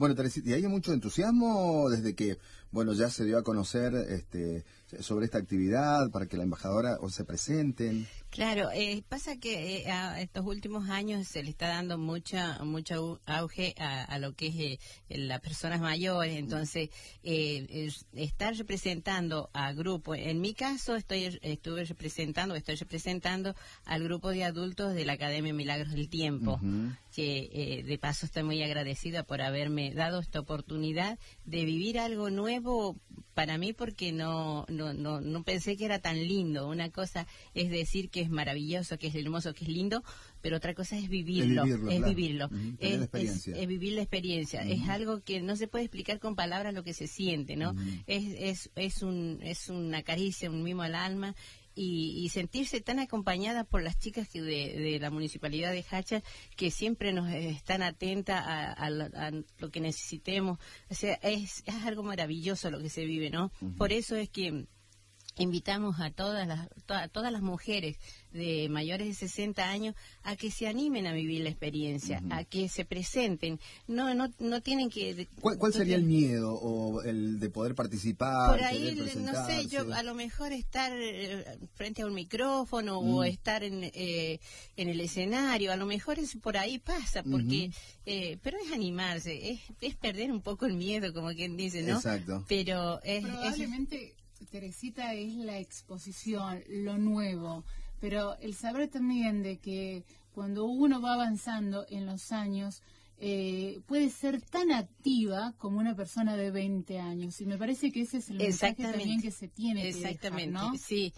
Bueno, Teresita, ¿y hay mucho entusiasmo desde que, bueno, ya se dio a conocer sobre esta actividad para que la embajadora se presenten? Claro, pasa que a estos últimos años se le está dando mucho auge a lo que es las personas mayores, entonces estar representando a grupos. En mi caso estoy representando al grupo de adultos de la Academia Milagros del Tiempo, que de paso estoy muy agradecida por haberme dado esta oportunidad de vivir algo nuevo para mí, porque no pensé que era tan lindo. Una cosa es decir que es maravilloso, que es hermoso, que es lindo, pero otra cosa es vivirlo. Es vivirlo. Es vivir la experiencia. Es algo que no se puede explicar con palabras lo que se siente, ¿no? Es una caricia, un mimo al alma. Y sentirse tan acompañada por las chicas de la Municipalidad de Hacha, que siempre nos están atentas a lo que necesitemos. O sea, es algo maravilloso lo que se vive, ¿no? Por eso es que invitamos a todas las mujeres de mayores de 60 años a que se animen a vivir la experiencia, a que se presenten. No tienen que... ¿Cuál sería el miedo o el de poder participar? Por ahí, no sé, yo a lo mejor estar frente a un micrófono o estar en el escenario, a lo mejor eso por ahí pasa, porque pero es animarse, es perder un poco el miedo, como quien dice, ¿no? Exacto. Pero probablemente, Teresita, es la exposición, lo nuevo, pero el saber también de que cuando uno va avanzando en los años, puede ser tan activa como una persona de 20 años, y me parece que ese es el mensaje también que se tiene que dejar, ¿no? Sí,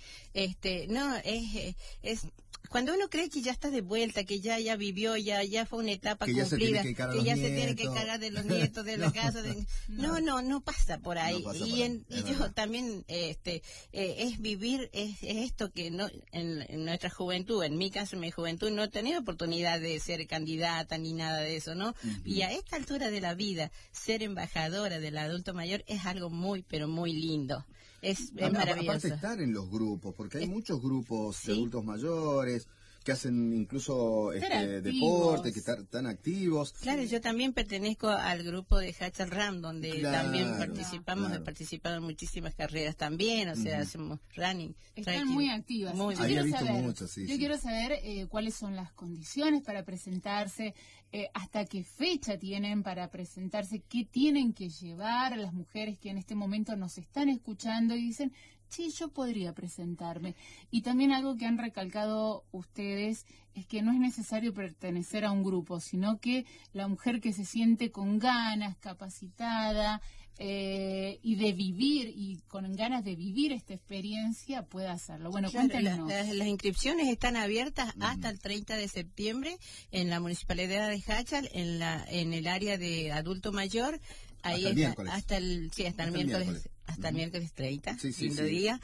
es cuando uno cree que ya está de vuelta, que ya vivió, ya fue una etapa cumplida, que ya se tiene que cargar de los nietos, de la casa, no pasa por ahí. Yo también, es vivir, es esto que no en nuestra juventud, en mi caso, en mi juventud, no he tenido oportunidad de ser candidata ni nada de eso, ¿no? Y a esta altura de la vida, ser embajadora del adulto mayor es algo muy, pero muy lindo. Es maravilloso. Aparte estar en los grupos, porque hay muchos grupos de adultos mayores que hacen incluso deporte, que están activos. Claro, yo también pertenezco al grupo de Hacha Ram, donde también participamos, he participado en muchísimas carreras también, o sea, hacemos running. Están muy activas. Yo quiero saber cuáles son las condiciones para presentarse, hasta qué fecha tienen para presentarse, qué tienen que llevar las mujeres que en este momento nos están escuchando y dicen, sí, yo podría presentarme. Y también algo que han recalcado ustedes es que no es necesario pertenecer a un grupo, sino que la mujer que se siente con ganas, capacitada y de vivir, y con ganas de vivir esta experiencia, puede hacerlo. Bueno, cuéntanos. Las inscripciones están abiertas hasta el 30 de septiembre en la Municipalidad de Hacha, en el área de adulto mayor. Ahí hasta el miércoles. Hasta el miércoles 30, lindo día.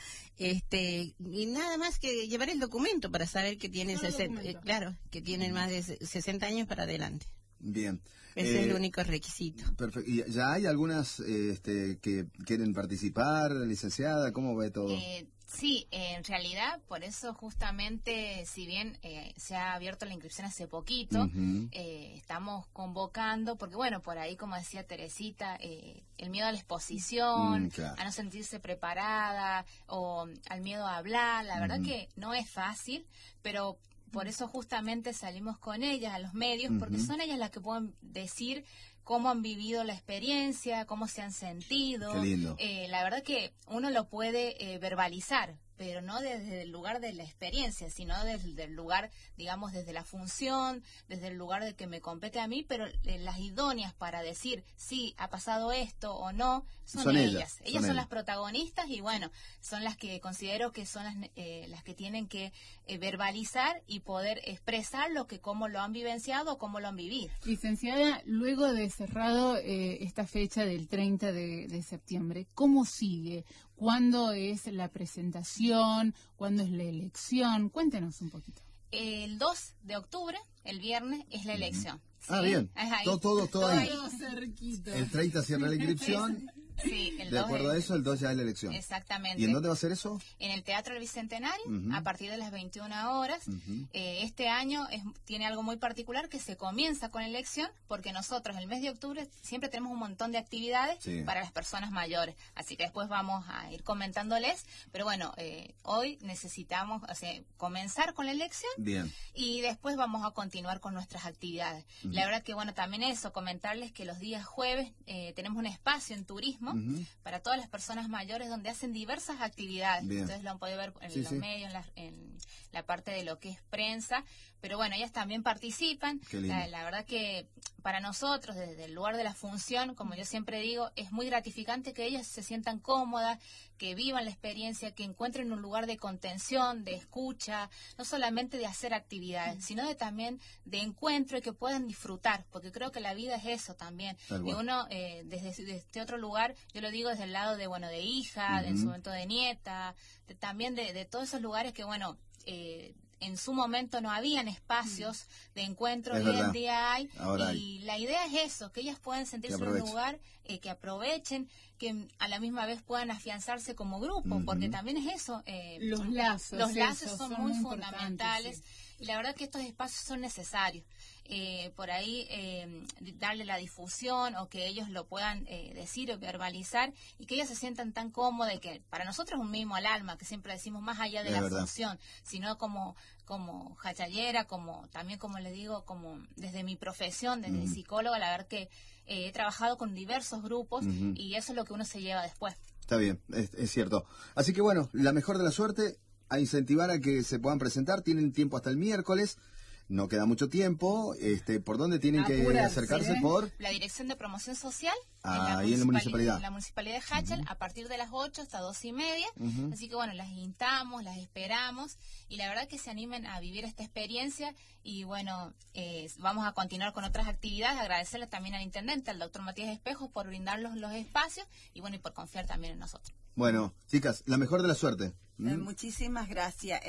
Y nada más que llevar el documento para saber que tienen que tienen más de 60 años para adelante. Bien. Ese es el único requisito. Perfecto. ¿Y ya hay algunas que quieren participar, licenciada? ¿Cómo ve todo? Sí, en realidad, por eso justamente, si bien se ha abierto la inscripción hace poquito, estamos convocando, porque bueno, por ahí, como decía Teresita, el miedo a la exposición, a no sentirse preparada, o al miedo a hablar, la verdad que no es fácil, pero por eso justamente salimos con ellas a los medios, porque son ellas las que pueden decir cómo han vivido la experiencia, cómo se han sentido. Qué lindo. La verdad que uno lo puede verbalizar, pero no desde el lugar de la experiencia, sino desde el lugar, digamos, desde la función, desde el lugar de que me compete a mí, pero las idóneas para decir sí, ha pasado esto o no, son ellas. Ellas son las protagonistas y bueno, son las que considero que son las que tienen que verbalizar y poder expresar cómo lo han vivenciado o cómo lo han vivido. Licenciada, luego de cerrado esta fecha del 30 de septiembre, ¿cómo sigue? ¿Cuándo es la presentación? ¿Cuándo es la elección? Cuéntenos un poquito. El 2 de octubre, el viernes, es la elección. ¿Sí? Bien. Todo ahí. Todo cerquita. El 30 cierra la inscripción. Sí, el De 2 acuerdo a eso, el 2 ya es la elección. Exactamente. ¿Y en dónde va a ser eso? En el Teatro del Bicentenario, a partir de las 21 horas. Este año tiene algo muy particular, que se comienza con elección, porque nosotros el mes de octubre siempre tenemos un montón de actividades para las personas mayores. Así que después vamos a ir comentándoles. Pero bueno, hoy necesitamos comenzar con la elección. Bien. Y después vamos a continuar con nuestras actividades. La verdad que, bueno, también eso, comentarles que los días jueves tenemos un espacio en turismo para todas las personas mayores donde hacen diversas actividades. Bien. Ustedes lo han podido ver en los medios, en la parte de lo que es prensa. Pero bueno, ellas también participan. La verdad que para nosotros, desde el lugar de la función, como yo siempre digo, es muy gratificante que ellas se sientan cómodas, que vivan la experiencia, que encuentren un lugar de contención, de escucha, no solamente de hacer actividades, sino también de encuentro y que puedan disfrutar, porque creo que la vida es eso también. Y uno, desde este otro lugar, yo lo digo desde el lado de, bueno, de hija, en su momento de nieta, también de todos esos lugares que, bueno, en su momento no habían espacios de encuentro, hoy en día hay. Ahora y la idea es eso, que ellas puedan sentirse en un lugar, que aprovechen, que a la misma vez puedan afianzarse como grupo, porque también es eso. Los lazos son muy fundamentales. Y la verdad que estos espacios son necesarios. Por ahí darle la difusión o que ellos lo puedan decir o verbalizar y que ellas se sientan tan cómodas y que para nosotros es un mimo al alma, que siempre decimos más allá de la función, sino como hachallera, también como les digo, como desde mi profesión, desde psicóloga, la verdad que he trabajado con diversos grupos y eso es lo que uno se lleva después. Está bien, es cierto. Así que bueno, la mejor de la suerte, a incentivar a que se puedan presentar. Tienen tiempo hasta el miércoles, no queda mucho tiempo. ¿Por dónde tienen que acercarse? Por la Dirección de Promoción Social ahí en la municipalidad. En la municipalidad de Hachal, a partir de las 8 hasta 2:30. Así que bueno, las invitamos, las esperamos y la verdad que se animen a vivir esta experiencia y bueno, vamos a continuar con otras actividades. Agradecerle también al intendente, al doctor Matías Espejos, por brindarnos los espacios y bueno, y por confiar también en nosotros. Bueno, chicas, la mejor de la suerte. Muchísimas gracias.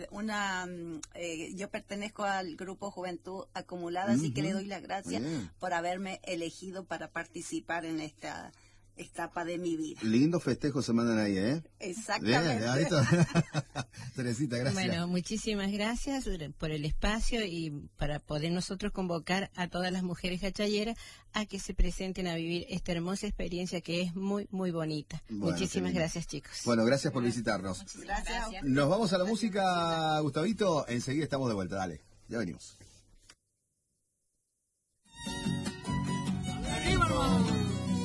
Yo pertenezco al grupo Juventud Acumulada, así que le doy las gracias por haberme elegido para participar en esta etapa de mi vida. Lindos festejos se mandan ahí, ¿eh? Exactamente. Teresita, gracias. Bueno, muchísimas gracias por el espacio y para poder nosotros convocar a todas las mujeres hachalleras a que se presenten a vivir esta hermosa experiencia que es muy, muy bonita. Bueno, muchísimas gracias, chicos. Bueno, gracias por visitarnos. Gracias. Nos vamos a la música, Gustavito. Enseguida estamos de vuelta. Dale, ya venimos. ¡Arriba,